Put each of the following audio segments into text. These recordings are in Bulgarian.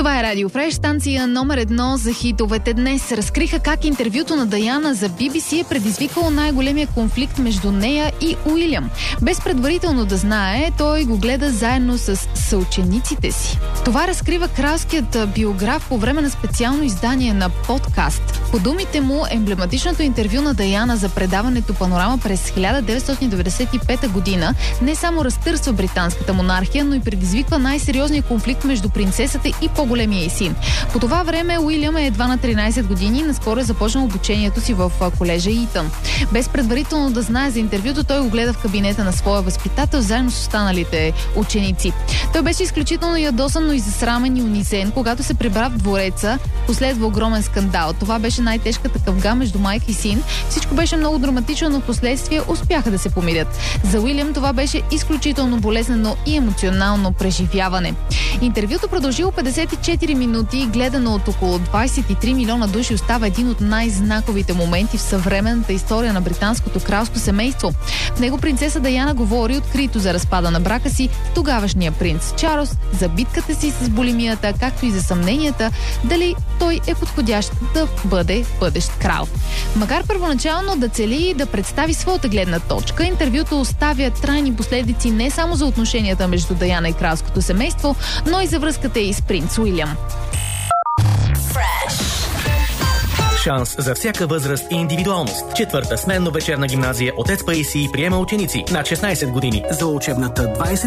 Това е Радио Фреш, станция номер 1 за хитовете. Днес разкриха как интервюто на Даяна за BBC е предизвикало най-големия конфликт между нея и Уилям. Без предварително да знае, той го гледа заедно с съучениците си. Това разкрива кралският биограф по време на специално издание на подкаст. По думите му, емблематичното интервю на Даяна за предаването Панорама през 1995 година не само разтърсва британската монархия, но и предизвиква най-сериозния конфликт между принцесата и по-големия й син. По това време Уилям е едва на 13 години и наскоро е започнал обучението си в колежа Итън. Без предварително да знае за интервюто, той го гледа в кабинета на своя възпитател, заедно с останалите ученици. Той беше изключително ядосан, но и засрамен и унизен. Когато се прибра в двореца, последва огромен скандал. Това беше най-тежката къвга между майка и син. Всичко беше много драматично, но впоследствие успяха да се помирят. За Уилям това беше изключително болезнено и емоционално преживяване. Интервюто продължило 54 минути, гледано от около 23 милиона души, остава един от най-знаковите моменти в съвременната история на британското кралско семейство. В него принцеса Даяна говори открито за разпада на брака си с тогавашния принц Чарлз, за битката си с булимията, както и за съмненията дали той е подходящ да бъде бъдещ крал. Макар първоначално да цели да представи своята гледна точка, интервюто оставя трайни последици не само за отношенията между Даяна и кралското семейство, но и за връзката й с принц Уилям. Шанс за всяка възраст и индивидуалност. 4-та сменно-вечерна гимназия Отец Паисий приема ученици над 16 години. За учебната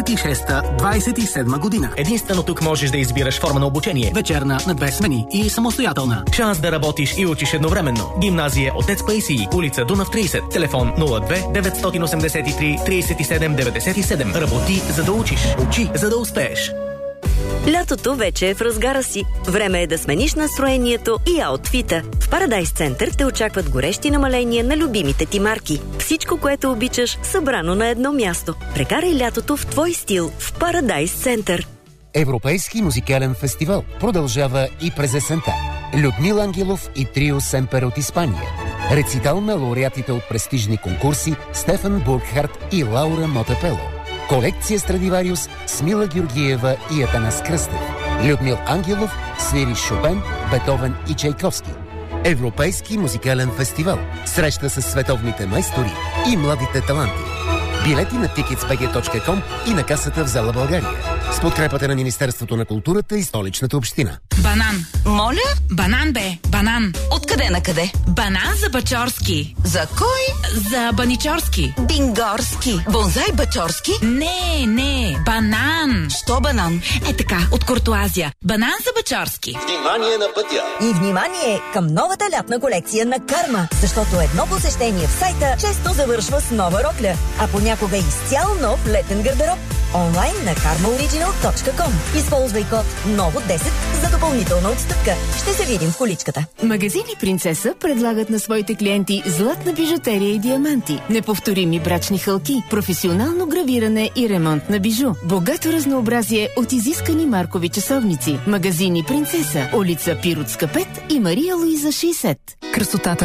26-27 година. Единствено тук можеш да избираш форма на обучение. Вечерна на 2 смени и самостоятелна. Шанс да работиш и учиш едновременно. Гимназия Отец Паисий, улица Дунав 30, телефон 02 983 37 97. Работи, за да учиш. Учи, за да успееш. Лятото вече е в разгара си. Време е да смениш настроението и аутфита. В Парадайс Център те очакват горещи намаления на любимите ти марки. Всичко, което обичаш, събрано на едно място. Прекарай лятото в твой стил в Парадайс Център. Европейски музикален фестивал продължава и през есента. Людмил Ангелов и трио Семпер от Испания. Рецитал на лауреатите от престижни конкурси Стефан Бургхарт и Лаура Мотапело. Колекция Страдивариус с Мила Георгиева и Атанас Кръстев. Людмил Ангелов свири Шопен, Бетовен и Чайковски. Европейски музикален фестивал. Среща с световните майстори и младите таланти. Билети на ticketsbg.com и на касата в зала България. С подкрепата на Министерството на културата и Столичната община. Банан. Моля? Банан бе. Банан. Откъде на къде? Банан за Бачорски. За кой? За Баничорски. Бингорски. Бонзай Бачорски? Не. Банан. Що банан? Е така, от Куртуазия. Банан за Бачорски. Внимание на пътя! И внимание към новата лятна колекция на Карма, защото едно посещение в сайта често завършва с нова рокля, а понякога изцяло нов летен гардероб. Онлайн на karmaoriginal.com. Използвай код NOVO10 за допълнителна отстъпка. Ще се видим в количката. Магазини Принцеса предлагат на своите клиенти златна бижутерия и диаманти, неповторими брачни хълки, професионално гравиране и ремонт на бижу, богато разнообразие от изискани маркови часовници. Магазини Принцеса, улица Пиротска 5 и Мария Луиза 60. Красотата